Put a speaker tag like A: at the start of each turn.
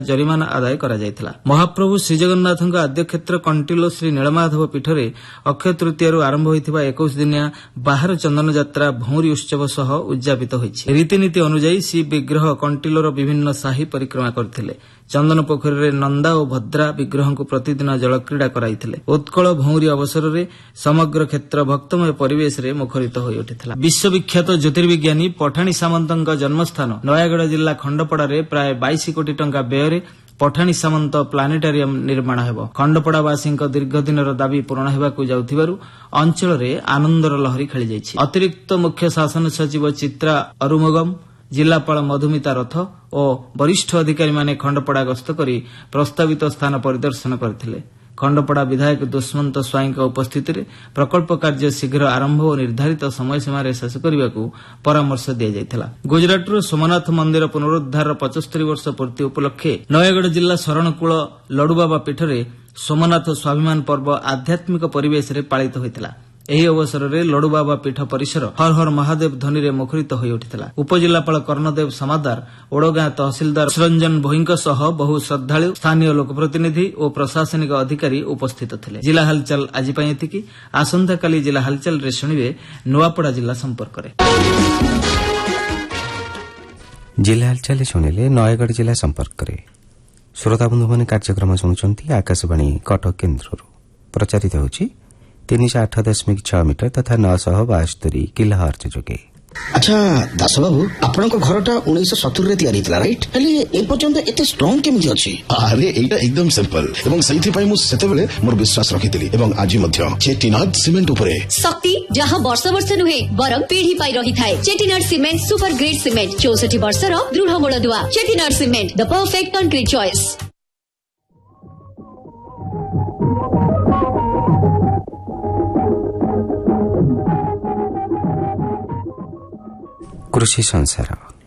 A: जरिमाना आदाय करा जायथिला। महाप्रभु श्रीजगन्नाथଙ୍କ आद्य क्षेत्र कंटिलो श्री नीलमाधव पीठरे अक्षय तृतीय आरंभ होइथिबा 21 दिनिया बाहर चंदन यात्रा भौरी उत्सव सह उद्यापित होइछि। रीतिनीति अनुसार श्री विग्रह कंटिलोर विभिन्न साही परिक्रमा करथिले। चंदन पोखरी नंदा और भद्रा विग्रह को प्रतिदिन जलक्रीड़ा कराइथिले। उत्कल भौरी अवसर में समग्र क्षेत्र भक्तमय परिवेश रे मुखरित होई उठिथिला। विश्वविख्यात ज्योतिर्विज्ञानी पठाणी सामंतଙ୍କ जन्मस्थान नयागढ़ जिला खंडपड़ा रे प्राय 22 कोटी टंका व्यय पठाणी सामंत प्लानेटारियम निर्माण हेबो। खंडपड़ावासी दीर्घ दिन दाबी पूरण हेबाकु जाउथिबारु अंचल रे आनंदर लहरी खेली जाइछि। अतिरिक्त मुख्य शासन सचिव चित्रा अरुमगम, जिलापाल मधुमिता रथ और वरिष्ठ अधिकारी माने खंडपड़ा गस्त करी प्रस्तावित स्थान परिदर्शन करथिले। खंडपड़ा विधायक दुष्मंत स्वाई उपस्थित प्रकल्प कार्य शीघ्र आरंभ और निर्धारित समय सीमा शेष करने को परामर्श दिया। गुजरातर सोमनाथ मंदिर पुनरुद्धार 75 वर्ष पूर्ति उपलक्षे नयागढ़ जिला शरणकूल लडुबाबा पीठरे सोमनाथ स्वाभिमान पर्व आध्यात्मिक परिवेश रे पालित होइतिला। ଏହି ଅବସରରେ ଲଡୁବାବା ପୀଠ ପରିସର ହର ହର ମହାଦେବ ଧ୍ୱନିରେ ମୁଖରିତ ହୋଇ ଉଠିଥିଲା। ଉପଜିଲ୍ଲାପାଳ କର୍ଣ୍ଣଦେବ ସମାଦାର, ଓଡଗାଁ ତହସିଲଦାର ରଞ୍ଜନ ଭୋଇଙ୍କ ସହ ବହୁ ଶ୍ରଦ୍ଧାଳୁ, ସ୍ଥାନୀୟ ଲୋକପ୍ରତିନିଧି ଓ ପ୍ରଶାସନିକ ଅଧିକାରୀ ଉପସ୍ଥିତ ଥିଲେ। ଜିଲ୍ଲା ହାଲଚାଲ ଆଜି ପାଇଁ ଏତିକି। ଆସନ୍ତାକାଲି ଜିଲ୍ଲା ହାଲଚାଲରେ ଶୁଣିବେ ନୂଆପଡା ଜିଲ୍ଲା ସମ୍ପର୍କରେ।
B: ଜିଲ୍ଲା ହାଲଚାଲ ଶୁଣିଲେ ନୟାଗଡ଼ ଜିଲ୍ଲା ସମ୍ପର୍କରେ। ଶ୍ରୋତାବନ୍ଧୁମାନେ କାର୍ଯ୍ୟକ୍ରମ ଶୁଣୁଛନ୍ତି ଆକାଶବାଣୀ କଟକ କେନ୍ଦ୍ରରୁ। ପ୍ରଚାରିତ ହେଉଛି 308.6 मीटर तथा 972 किलोहर्ट्ज जोगे।
C: अच्छा दास बाबू, आपनक घरटा 1970 रे तयारी थिला राइट? हेले ए पर्यंत एते स्ट्रांग केमिति अछि?
D: अरे एटा एकदम सिंपल एवं सही पई मु सेतेबेले मोर विश्वास रखितिली एवं आज मध्य चेटिनाड सीमेंट उपरे
E: शक्ति जहां वर्ष वर्ष नुहे बरम पीढ़ी पाई रही थाए। Chettinad cement super grade cement 64 वर्षर दृढ़ मूलदुआ। Chettinad cement the perfect concrete choice.
B: कृषि संसार